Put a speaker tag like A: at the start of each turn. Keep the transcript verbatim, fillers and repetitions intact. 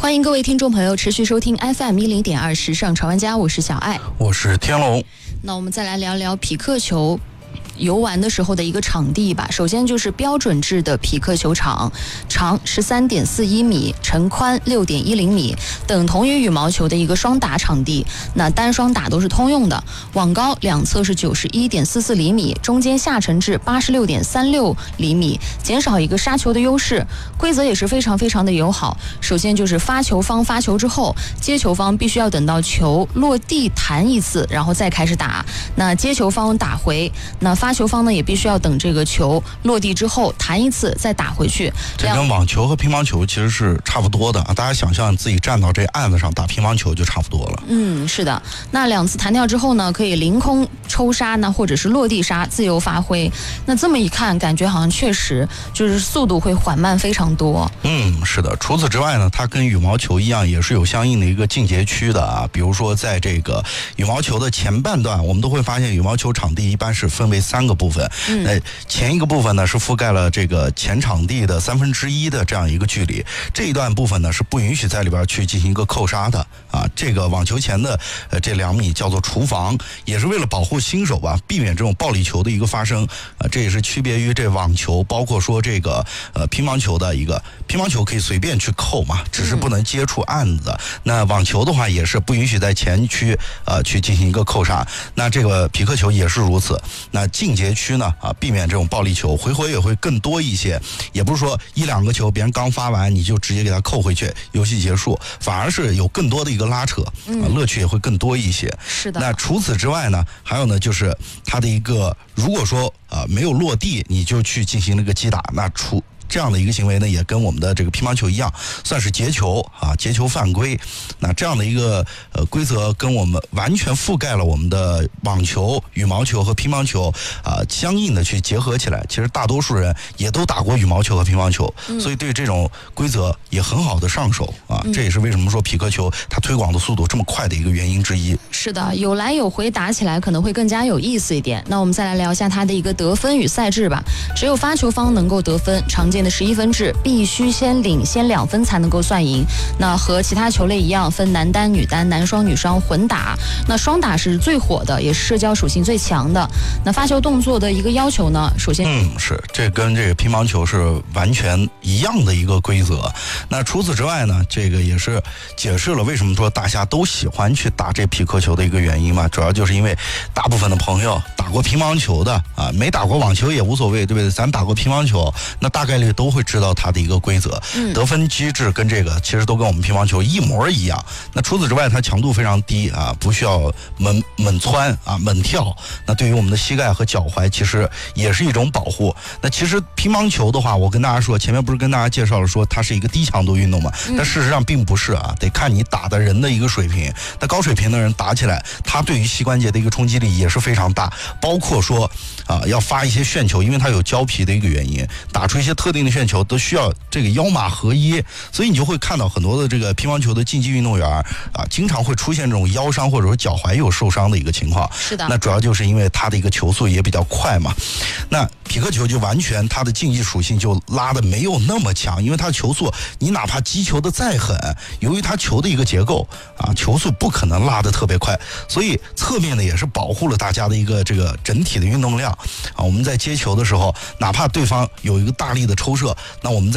A: 欢迎各位听众朋友持续收听 F M 一零点二时尚潮玩家，我是小爱，
B: 我是天龙。
A: 那我们再来聊聊匹克球游玩的时候的一个场地吧。首先就是标准制的匹克球场，长 十三点四一米，沉宽 六点一零米，等同于羽毛球的一个双打场地。那单双打都是通用的。网高两侧是 九十一点四四厘米，中间下沉至 八十六点三六厘米，减少一个杀球的优势。规则也是非常非常的友好。首先就是发球方发球之后，接球方必须要等到球落地弹一次，然后再开始打。那接球方打回，那发球方呢也必须要等这个球落地之后弹一次再打回去。
B: 这跟网球和乒乓球其实是差不多的啊，大家想象自己站到这案子上打乒乓球就差不多了。
A: 嗯，是的。那两次弹跳之后呢，可以凌空抽杀，那或者是落地杀，自由发挥。那这么一看，感觉好像确实就是速度会缓慢非常多。
B: 嗯，是的。除此之外呢，它跟羽毛球一样，也是有相应的一个进阶区的啊。比如说，在这个羽毛球的前半段，我们都会发现羽毛球场地一般是分为三个部分。嗯，呃，前一个部分呢是覆盖了这个前场地的三分之一的这样一个距离，这一段部分呢是不允许在里边去进行一个扣杀的啊。这个网球前的呃这两米叫做厨房，也是为了保护新手吧，避免这种暴力球的一个发生啊。这也是区别于这网球，包括说这个呃乒乓球的一个，乒乓球可以随便去扣嘛，只是不能接触案子。嗯、那网球的话也是不允许在前区呃去进行一个扣杀。那这个匹克球也是如此。那进阶区呢啊，避免这种暴力球，回合也会更多一些，也不是说一两个球别人刚发完你就直接给他扣回去，游戏结束，反而是有更多的一个拉扯，啊，乐趣也会更多一些。
A: 是的。
B: 那除此之外呢，还有呢就是它的一个，如果说呃没有落地，你就去进行那个击打，那除这样的一个行为呢，也跟我们的这个乒乓球一样，算是截球啊，截球犯规。那这样的一个呃规则，跟我们完全覆盖了我们的网球、羽毛球和乒乓球啊、呃，相应的去结合起来。其实大多数人也都打过羽毛球和乒乓球，嗯、所以对这种规则也很好的上手啊。嗯、这也是为什么说匹克球它推广的速度这么快的一个原因之一。
A: 是的，有来有回，打起来可能会更加有意思一点。那我们再来聊一下它的一个得分与赛制吧。只有发球方能够得分，常见的十一分制必须先领先两分才能够算赢。那和其他球类一样，分男单、女单、男双、女双、混打。那双打是最火的，也是社交属性最强的。那发球动作的一个要求呢，首先
B: 嗯是这跟这个乒乓球是完全一样的一个规则。那除此之外呢，这个也是解释了为什么说大家都喜欢去打这匹克球的一个原因嘛，主要就是因为大部分的朋友打过乒乓球的啊，没打过网球也无所谓，对不对？咱打过乒乓球，那大概率都会知道它的一个规则，嗯、得分机制跟这个其实都跟我们乒乓球一模一样。那除此之外，它强度非常低啊，不需要猛猛窜啊、猛跳。那对于我们的膝盖和脚踝，其实也是一种保护。那其实乒乓球的话，我跟大家说，前面不是跟大家介绍了说它是一个低强度运动嘛？嗯、但事实上并不是啊，得看你打的人的一个水平。那高水平的人打起来，他对于膝关节的一个冲击力也是非常大。包括说啊，要发一些旋球，因为它有胶皮的一个原因，打出一些特定的旋球都需要这个腰马合一，所以你就会看到很多的这个乒乓球的竞技运动员啊，经常会出现这种腰伤或者说脚踝有受伤的一个情况。
A: 是的。
B: 那主要就是因为它的一个球速也比较快嘛。那匹克球就完全它的竞技属性就拉的没有那么强，因为它的球速，你哪怕击球的再狠，由于它球的一个结构啊，球速不可能拉得特别快，所以侧面呢也是保护了大家的一个这个整体的运动量啊。我们在接球的时候，哪怕对方有一个大力的抽射，那我们在